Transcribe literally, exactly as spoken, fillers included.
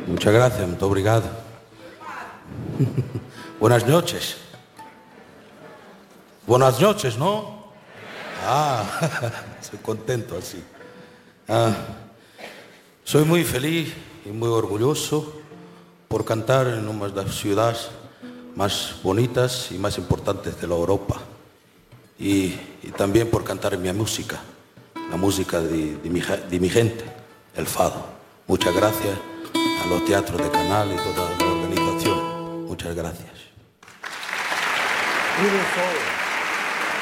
Muchas gracias, muito obrigado. Buenas noches. Buenas noches, ¿no? Ah, soy contento así. Ah, soy muy feliz y muy orgulloso por cantar en una de las ciudades más bonitas y más importantes de la Europa. Y, y también por cantar mi música, la música de, de, mi, de mi gente, el fado. Muchas gracias a los teatros de Canal y toda la organización. Muchas gracias.